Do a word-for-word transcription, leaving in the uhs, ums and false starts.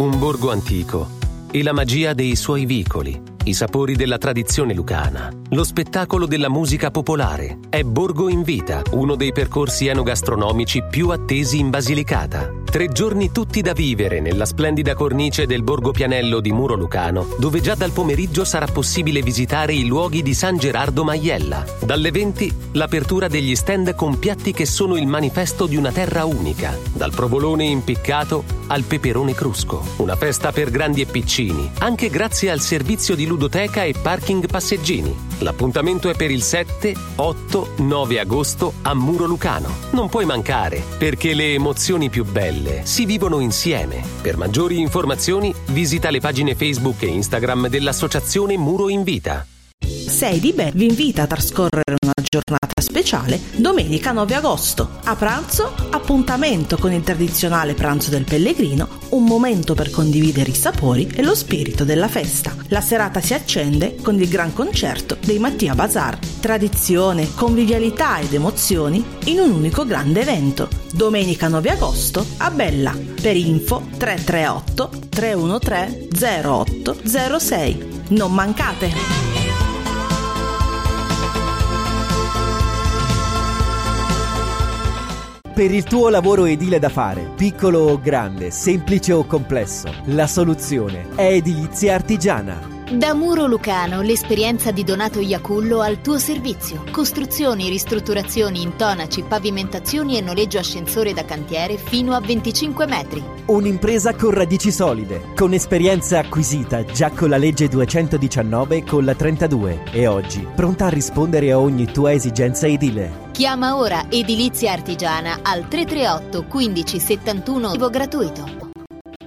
un borgo antico e la magia dei suoi vicoli, i sapori della tradizione lucana, lo spettacolo della musica popolare. È Borgo in Vita, uno dei percorsi enogastronomici più attesi in Basilicata. Tre giorni tutti da vivere nella splendida cornice del Borgo Pianello di Muro Lucano, dove già dal pomeriggio sarà possibile visitare i luoghi di San Gerardo Maiella. Dalle venti l'apertura degli stand con piatti che sono il manifesto di una terra unica, dal provolone impiccato al peperone crusco. Una festa per grandi e piccini, anche grazie al servizio di ludoteca e parking passeggini. L'appuntamento è per il sette, otto, nove agosto a Muro Lucano. Non puoi mancare, perché le emozioni più belle si vivono insieme. Per maggiori informazioni visita le pagine Facebook e Instagram dell'associazione Muro in Vita. sei di Be vi invita a trascorrere una giornata speciale domenica nove agosto. A pranzo, appuntamento con il tradizionale pranzo del pellegrino, un momento per condividere i sapori e lo spirito della festa. La serata si accende con il gran concerto dei Mattia Bazar. Tradizione, convivialità ed emozioni in un unico grande evento. Domenica nove agosto a Bella. Per info tre tre otto tre uno tre zero otto zero sei. Non mancate! Per il tuo lavoro edile da fare, piccolo o grande, semplice o complesso, la soluzione è Edilizia Artigiana. Da Muro Lucano l'esperienza di Donato Iacullo al tuo servizio. Costruzioni, ristrutturazioni, intonaci, pavimentazioni e noleggio ascensore da cantiere fino a venticinque metri. Un'impresa con radici solide, con esperienza acquisita già con la legge duecentodiciannove e con la trentadue e oggi pronta a rispondere a ogni tua esigenza edile. Chiama ora Edilizia Artigiana al tre tre otto quindici settantuno gratuito.